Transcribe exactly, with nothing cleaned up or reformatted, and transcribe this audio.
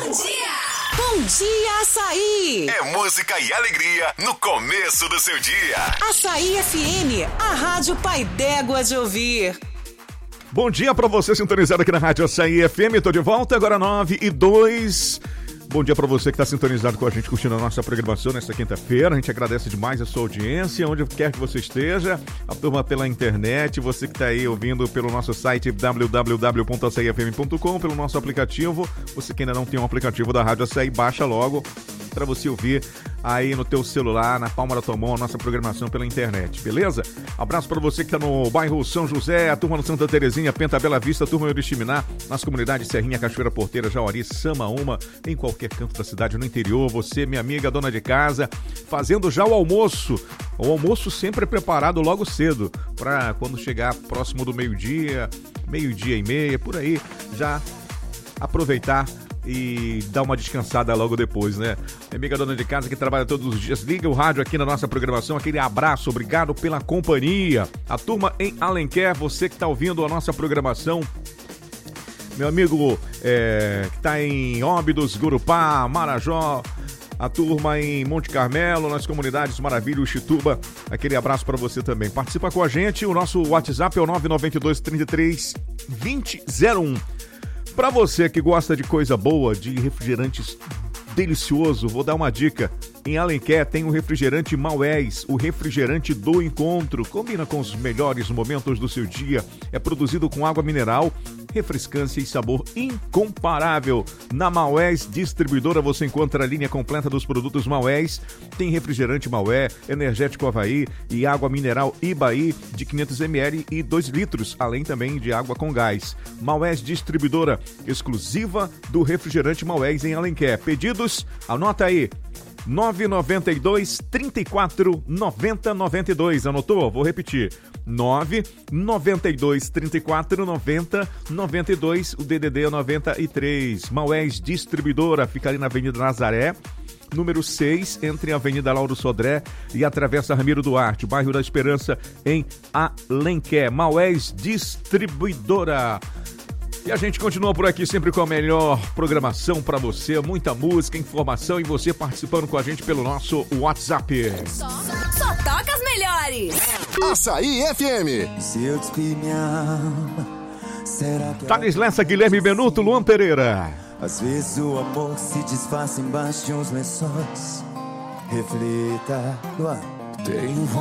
Bom dia! Bom dia, Açaí! É música e alegria no começo do seu dia. Açaí F M, a rádio pai d'égua de ouvir. Bom dia pra você sintonizado aqui na Rádio Açaí F M. Tô de volta, agora nove e dois. Bom dia pra você que tá sintonizado com a gente, curtindo a nossa programação nesta quinta-feira. A gente agradece demais a sua audiência, onde quer que você esteja. A turma pela internet, você que tá aí ouvindo pelo nosso site w w w ponto açaí f m ponto com, pelo nosso aplicativo. Você que ainda não tem um aplicativo da Rádio Açaí, baixa logo para você ouvir aí no teu celular, na palma da tua mão, a nossa programação pela internet, beleza? Abraço para você que tá no bairro São José, a turma no Santa Terezinha, Penta Bela Vista, a turma de Oriximiná, nas comunidades Serrinha, Cachoeira Porteira, Jauri, Samaúma, em qualquer canto da cidade, no interior. Você, minha amiga, dona de casa, fazendo já o almoço. O almoço sempre é preparado logo cedo, para quando chegar próximo do meio-dia, meio-dia e meia, por aí, já aproveitar e dar uma descansada logo depois, né? Minha amiga dona de casa que trabalha todos os dias, liga o rádio aqui na nossa programação, aquele abraço, obrigado pela companhia. A turma em Alenquer, você que está ouvindo a nossa programação, meu amigo é, que está em Óbidos, Gurupá, Marajó, a turma em Monte Carmelo, nas comunidades Maravilha, Chituba, aquele abraço para você também. Participa com a gente, o nosso WhatsApp é o nove nove dois, trinta e três, vinte zero um. Para você que gosta de coisa boa, de refrigerantes delicioso, vou dar uma dica. Em Alenquer tem o refrigerante Maués, o refrigerante do encontro. Combina com os melhores momentos do seu dia. É produzido com água mineral, refrescância e sabor incomparável. Na Maués Distribuidora você encontra a linha completa dos produtos Maués. Tem refrigerante Maué, energético Havaí e água mineral Ibaí de quinhentos mililitros e dois litros, além também de água com gás. Maués Distribuidora, exclusiva do refrigerante Maués em Alenquer. Pedidos, anota aí. nove nove dois, trinta e quatro, noventa, noventa e dois. Anotou? Vou repetir. nove nove dois, trinta e quatro, noventa, noventa e dois. O D D D é noventa e três. Maués Distribuidora, fica ali na Avenida Nazaré, número seis, entre a Avenida Lauro Sodré e a Travessa Ramiro Duarte, bairro da Esperança, em Alenquer. Maués Distribuidora. E a gente continua por aqui sempre com a melhor programação para você, muita música, informação e você participando com a gente pelo nosso WhatsApp. Só, só toca as melhores. Açaí F M. Se eu despir minha alma, será que... Thales Lessa, Guilherme Benuto, Luan Pereira. Às vezes o amor se disfarça embaixo de uns lençóis. Reflita, Luan, tenho